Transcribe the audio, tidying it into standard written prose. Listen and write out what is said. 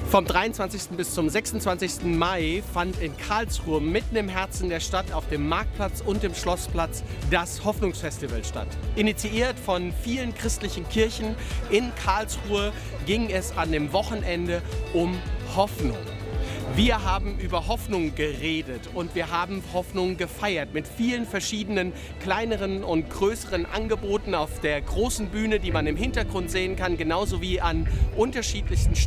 Vom 23. bis zum 26. Mai fand in Karlsruhe mitten im Herzen der Stadt auf dem Marktplatz und dem Schlossplatz das Hoffnungsfestival statt. Initiiert von vielen christlichen Kirchen in Karlsruhe ging es an dem Wochenende um Hoffnung. Wir haben über Hoffnung geredet und wir haben Hoffnung gefeiert mit vielen verschiedenen kleineren und größeren Angeboten auf der großen Bühne, die man im Hintergrund sehen kann, genauso wie an unterschiedlichsten